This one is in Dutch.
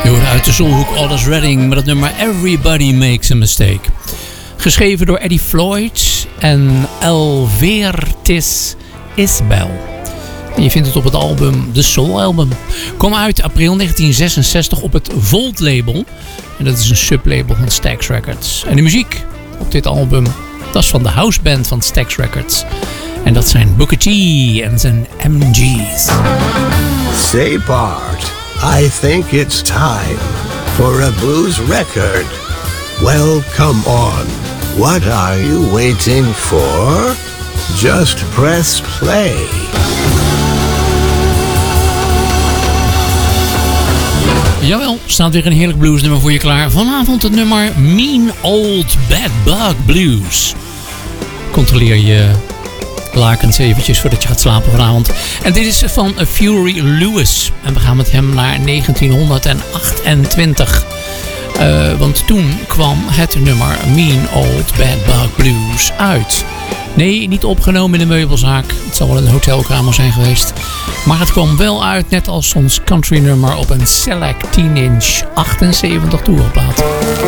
Uit de Soulhoek Otis Redding met het nummer Everybody Makes a Mistake. Geschreven door Eddie Floyd en Elvertis Isbell. En je vindt het op het album The Soul Album. Kwam uit april 1966 op het Volt label. En dat is een sublabel van Stax Records. En de muziek op dit album, dat is van de houseband van Stax Records. En dat zijn Booker T en zijn MG's. Say Bart, I think it's time for a blues record. Well, come on. What are you waiting for? Just press play. Jawel, staat weer een heerlijk bluesnummer voor je klaar. Vanavond het nummer Mean Old Bad Bug Blues. Controleer je lakens eventjes voordat je gaat slapen vanavond. En dit is van Fury Lewis. En we gaan met hem naar 1928. Want toen kwam het nummer Mean Old Bad Bug Blues uit. Nee, niet opgenomen in de meubelzaak. Het zal wel een hotelkamer zijn geweest. Maar het kwam wel uit, net als ons country nummer, op een Select 10-inch 78 toerenplaat.